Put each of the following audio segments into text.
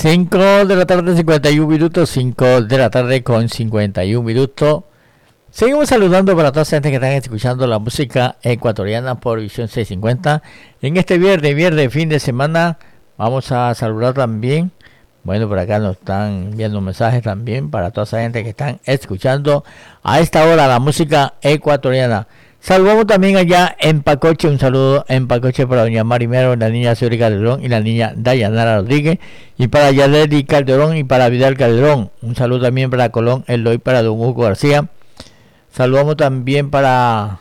5 de la tarde, 51 minutos, 5 de la tarde con 51 minutos. Seguimos saludando para toda la gente que están escuchando la música ecuatoriana por Visión 650. En este viernes, fin de semana, vamos a saludar también. Bueno, por acá nos están enviando mensajes también para toda esa gente que están escuchando a esta hora la música ecuatoriana. Saludamos también allá en Pacoche, un saludo en Pacoche para doña Marimero, la niña Suri Calderón y la niña Dayanara Rodríguez, y para Yadeli Calderón y para Vidal Calderón. Un saludo también para Colón Eloy, para don Hugo García. Saludamos también para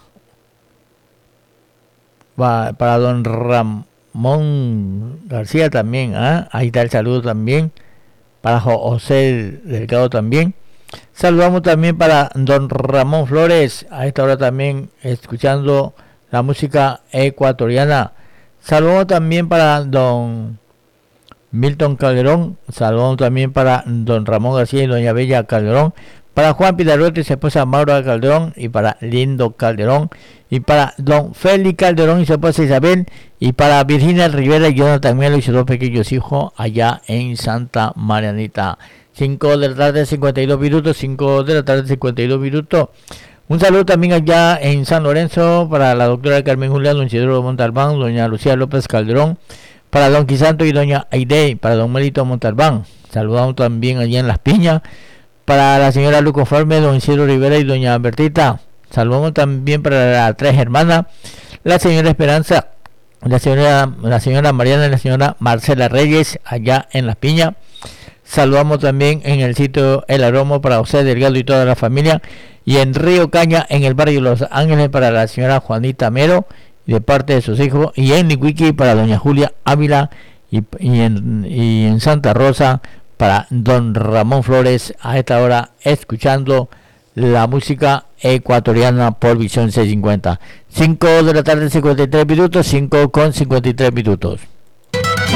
don Ramón García también, ahí está el saludo también, para José Delgado también. Saludamos también para don Ramón Flores, a esta hora también escuchando la música ecuatoriana. Saludamos también para don Milton Calderón, saludamos también para don Ramón García y doña Bella Calderón, para Juan Pidaruete y su esposa Maura Calderón, y para Lindo Calderón, y para don Félix Calderón y su esposa Isabel, y para Virginia Rivera y Jonathan Melo y sus dos pequeños hijos allá en Santa Marianita. 5 de la tarde, 52 minutos, 5 de la tarde, 52 minutos. Un saludo también allá en San Lorenzo para la doctora Carmen Julián, don Isidro Montalbán, doña Lucía López Calderón, para don Quisanto y doña Aide, para don Melito Montalbán. Saludamos también allá en Las Piñas para la señora Luco Farme, don Isidro Rivera y doña Bertita. Saludamos también para las tres hermanas, la señora Esperanza, la señora Mariana y la señora Marcela Reyes allá en Las Piñas. Saludamos también en el sitio El Aromo para José Delgado y toda la familia, y en Río Caña en el barrio Los Ángeles para la señora Juanita Mero de parte de sus hijos, y en Niquiqui para doña Julia Ávila, y en Santa Rosa para don Ramón Flores, a esta hora escuchando la música ecuatoriana por Visión 650. 5 de la tarde, 53 minutos, 5 con 53 minutos.